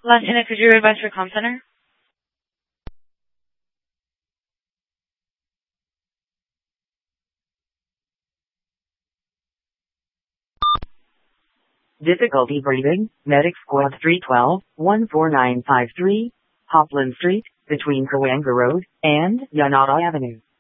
Latina, could you advise for comm center? Difficulty breathing, Medic Squad 312, 14953, Hopland Street, between Cahuenga Road and Yanata Avenue.